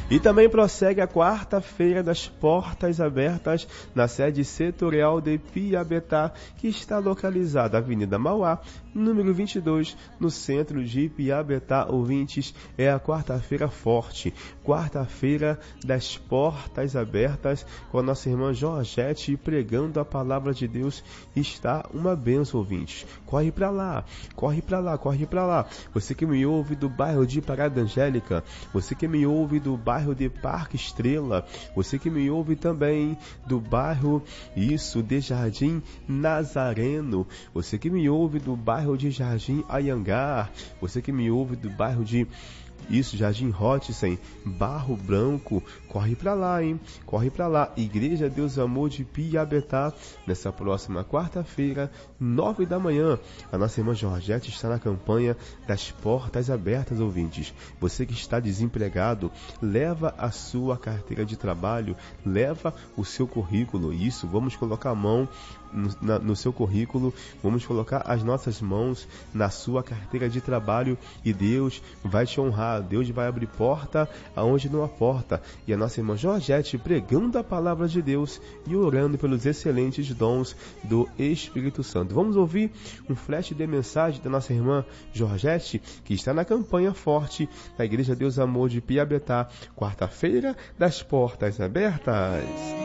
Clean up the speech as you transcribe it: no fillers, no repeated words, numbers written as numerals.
E também prossegue a quarta-feira das portas abertas na sede setorial de Piabetá, que está localizada na Avenida Mauá, número 22, no centro de Piabetá. Ouvintes, é a quarta-feira forte, quarta-feira das portas abertas, com a nossa irmã Georgette pregando a palavra de Deus. Está uma bênção, ouvintes. Corre para lá, corre para lá, corre para lá. Você que me ouve do bairro de Parada Angélica, você que me ouve do bairro de Parque Estrela, você que me ouve também do bairro, de Jardim Nazareno, você que me ouve do bairro de Jardim Anhangar, você que me ouve do bairro de Jardim Rothsen, Barro Branco, corre pra lá, hein? Corre pra lá. Igreja Deus Amor de Piabetá, nessa próxima quarta-feira, 9 da manhã. A nossa irmã Georgette está na campanha das portas abertas, ouvintes. Você que está desempregado, leva a sua carteira de trabalho, leva o seu currículo. Isso, vamos colocar a mão no seu currículo, vamos colocar as nossas mãos na sua carteira de trabalho e Deus vai te honrar, Deus vai abrir porta aonde não há porta. E a nossa irmã Georgette pregando a palavra de Deus e orando pelos excelentes dons do Espírito Santo. Vamos ouvir um flash de mensagem da nossa irmã Georgette, que está na campanha forte da Igreja Deus Amor de Piabetá, quarta-feira das portas abertas.